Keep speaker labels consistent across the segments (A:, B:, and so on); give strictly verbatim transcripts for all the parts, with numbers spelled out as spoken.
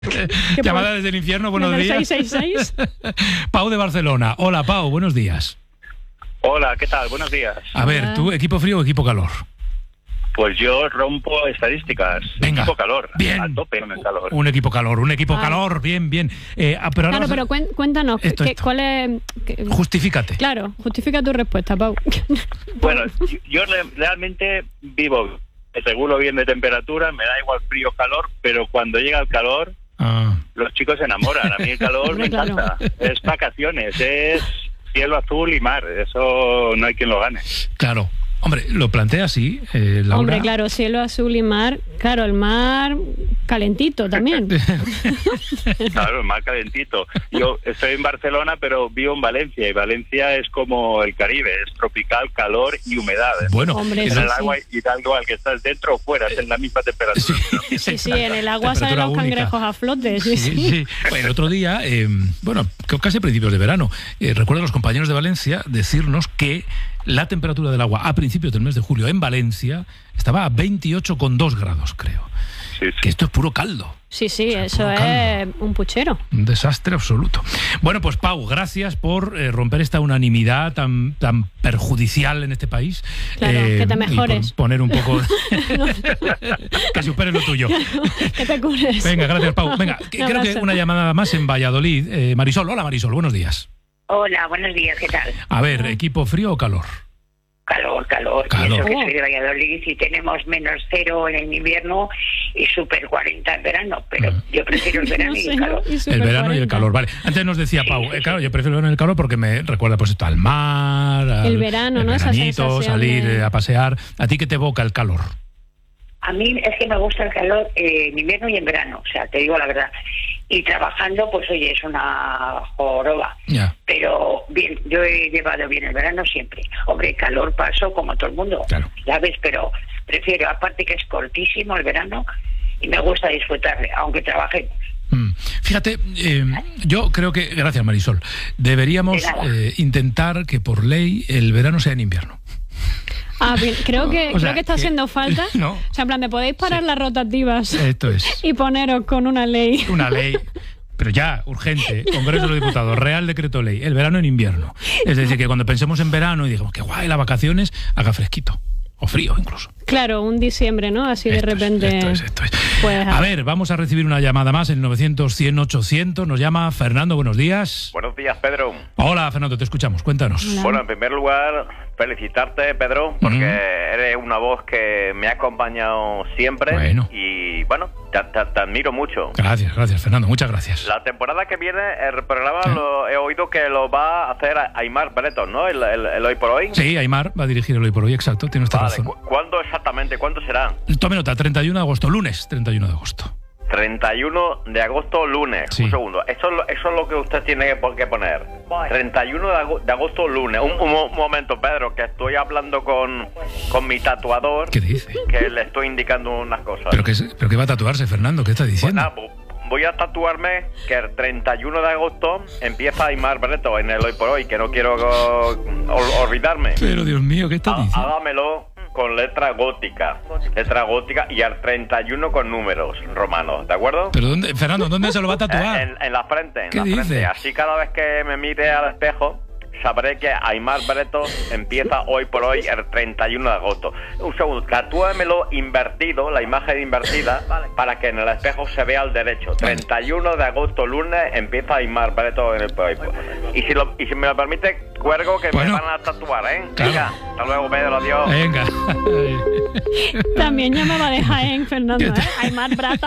A: Llamada desde el infierno, buenos días.
B: seis seis seis.
A: Pau de Barcelona. Hola, Pau, buenos días.
C: Hola, ¿qué tal? Buenos días.
A: A ver, ¿tú equipo frío o equipo calor?
C: Pues yo rompo estadísticas.
A: Venga.
C: Equipo calor.
A: Bien.
C: A tope con el calor.
A: Un equipo calor, un equipo
B: Ah.
A: calor, bien, bien. Eh, ah, pero ahora
B: Claro,
A: vamos a-
B: pero cuen- cuéntanos,
A: Esto,
B: ¿qué-
A: esto.
B: ¿cuál es...? qué-
A: Justifícate.
B: Claro, justifica tu respuesta, Pau.
C: Bueno, yo, yo re- realmente vivo, me regulo bien de temperatura, me da igual frío o calor, pero cuando llega el calor,
A: Ah,
C: los chicos se enamoran. A mí el calor me
B: Hombre, claro.
C: encanta. Es vacaciones, es cielo azul y mar. Eso no hay quien lo gane.
A: claro. Hombre, lo plantea así, eh, Laura.
B: Hombre, claro, cielo azul y mar. Claro, el mar calentito también.
C: Claro, el mar calentito. Yo estoy en Barcelona, pero vivo en Valencia, y Valencia es como el Caribe, es tropical, calor y humedad.
A: Bueno,
B: Hombre,
C: En
B: sí,
C: el
B: sí.
C: agua y da igual que estás dentro o fuera, es en la misma temperatura.
B: Sí, sí, en el agua salen
A: Temperatura
B: los
A: única.
B: cangrejos a flote. Sí,
A: Sí,
B: sí.
A: sí. Bueno, el otro día, eh, bueno, creo casi a principios de verano, eh, recuerdo a los compañeros de Valencia decirnos que la temperatura del agua a principios del mes de julio en Valencia estaba a veintiocho coma dos grados, creo.
C: Sí, sí.
A: Que esto es puro caldo.
B: Sí, sí,
A: O sea,
B: eso
A: puro
B: es
A: caldo.
B: un puchero.
A: Un desastre absoluto. Bueno, pues Pau, gracias por eh, romper esta unanimidad tan, tan perjudicial en este país.
B: Claro, que te
A: y por
B: mejores.
A: poner un poco... que superes lo tuyo.
B: ¿Qué te cures?
A: Venga, gracias, Pau. Venga, que-
B: Un
A: creo que
B: abrazo.
A: una llamada más en Valladolid. Eh, Marisol, hola Marisol, buenos días.
D: Hola, buenos días, ¿qué tal?
A: A ver, ¿equipo frío o calor?
D: Calor, calor.
A: Calor.
D: Y eso que
B: Oh.
D: soy de Valladolid y tenemos menos cero en invierno y super cuarenta en verano, pero
A: Mm.
D: yo prefiero el verano
B: No
D: y
B: sé,
D: el calor.
B: y super
A: El verano y el
B: cuarenta.
A: calor, vale. Antes nos decía
D: Sí,
A: Pau,
D: sí,
A: eh, claro,
D: sí.
A: yo prefiero el verano y el calor porque me recuerda pues esto al mar, al
B: El verano,
A: el
B: ¿no? Esa
A: veranito,
B: sensación
A: salir
B: de-
A: eh, a pasear. ¿A ti qué te evoca el calor?
D: A mí es que me gusta el calor eh, en invierno y en verano, o sea, te digo la verdad. Y trabajando, pues oye, es una joroba.
A: Ya,
D: Pero bien, yo he llevado bien el verano siempre. Hombre, calor paso como todo el mundo,
A: Claro.
D: ¿sabes? Pero prefiero, aparte que es cortísimo el verano y me gusta disfrutarle, aunque trabaje.
A: Mm. Fíjate, eh, yo creo que, gracias Marisol, deberíamos
D: De nada.
A: eh, intentar que por ley el verano sea en invierno.
B: Ah, bien, creo que,
A: O sea,
B: creo que está
A: que-
B: haciendo falta.
A: no.
B: O sea, en plan, ¿me podéis parar
A: Sí.
B: las rotativas
A: Esto es
B: y poneros con una ley?
A: una ley, pero ya, urgente, Congreso de los Diputados, Real Decreto Ley, el verano en invierno. Es decir, que cuando pensemos en verano y digamos que guay, las vacaciones, haga fresquito. O frío incluso.
B: Claro, un diciembre, ¿no? Así de
A: Esto es,
B: repente.
A: esto es, esto es.
B: Pues,
A: A ver, vamos a recibir una llamada más en novecientos, cien, ochocientos. Nos llama Fernando, buenos días.
E: Buenos días, Pedro.
A: Hola, Fernando, te escuchamos. Cuéntanos.
B: Hola.
E: Bueno, en primer lugar, felicitarte, Pedro, porque
A: Ujú.
E: eres una voz que me ha acompañado siempre.
A: Bueno.
E: Y bueno, te, te- te admiro mucho.
A: Gracias, gracias, Fernando. Muchas gracias.
E: La temporada que viene, el programa
A: ¿Eh?
E: lo he oído que lo va a hacer Aimar Breton, ¿no? El, el- el Hoy por Hoy.
A: Sí, Aimar va a dirigir el Hoy por Hoy, exacto, tiene esta
E: Vale,
A: razón.
E: ¿cu- ¿cuándo exactamente? ¿Cuándo será?
A: Tome nota, treinta y uno de agosto, lunes treinta y uno de agosto.
E: treinta y uno de agosto, lunes.
A: Sí.
E: Un segundo. Eso es, lo, eso es lo que usted tiene que, por- que poner. treinta y uno de ago- de agosto, lunes. Un, un mo- momento, Pedro, que estoy hablando con, con mi tatuador,
A: ¿Qué dice?
E: que le estoy indicando unas cosas.
A: ¿Pero qué, es- pero qué va a tatuarse, Fernando? ¿Qué está
E: Pues
A: diciendo?
E: nada, vo- voy a tatuarme que el treinta y uno de agosto empieza Aimar Breto en el Hoy por Hoy, que no quiero go- ol- olvidarme.
A: Pero Dios mío, ¿qué está
E: Há-
A: diciendo?
E: Hágamelo con letra gótica. Letra gótica y al treinta y uno con números romanos, ¿de acuerdo?
A: ¿Pero dónde, Fernando, dónde se lo va a
E: Eh,
A: tatuar?
E: En, en la frente, en
A: ¿Qué
E: la
A: dice?
E: frente. Así cada vez que me mire al espejo, sabré que Aimar Breto empieza hoy por hoy el treinta y uno de agosto. Un segundo, tatúamelo invertido, la imagen invertida, para que en el espejo se vea al derecho. treinta y uno de agosto, lunes, empieza Aimar Breto en el por hoy. Y si, lo, y si me lo permite, cuelgo que
A: Bueno.
E: me van a tatuar, ¿eh?
A: Claro.
E: Venga, hasta luego, Pedro, adiós.
A: Venga.
B: También llamaba de Jaén, Fernando, ¿eh? Aymar Brata.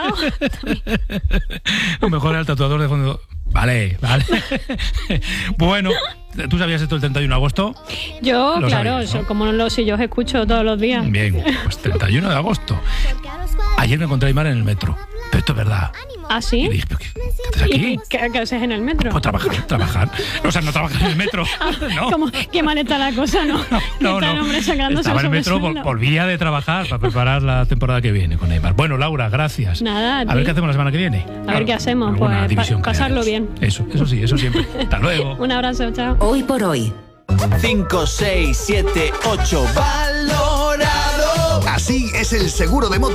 A: Lo mejor era el tatuador de fondo. Vale, vale. Bueno, ¿tú sabías esto el treinta y uno de agosto?
B: Yo,
A: Lo
B: claro,
A: sabías, ¿no?
B: eso, como no lo sé, yo os escucho todos los días.
A: Bien, pues treinta y uno de agosto. Ayer me encontré a Aimar en el metro. Pero esto es verdad.
B: ¿Ah,
A: Y
B: sí?
A: dije, ¿pero qué, qué haces aquí?
B: ¿Y qué, qué haces en el metro?
A: Pues trabajar, trabajar. O sea, no trabajar en el metro. No.
B: Como, qué mal está la cosa, ¿no?
A: No,
B: Está
A: no.
B: el hombre sacándose
A: Estaba en el metro, vol-
B: sobresueldo.
A: volvía de trabajar para preparar la temporada que viene con Aimar. Bueno, Laura, gracias.
B: Nada, a
A: A
B: ti.
A: ver qué hacemos la semana que viene.
B: A ver qué hacemos,
A: alguna
B: pues,
A: división
B: pa- pasarlo
A: crearemos.
B: bien.
A: Eso, eso sí, eso siempre. Hasta luego.
B: Un abrazo, chao.
F: Hoy por hoy.
G: cinco, seis, siete, ocho. ¡Valorado!
H: Así es el seguro de moto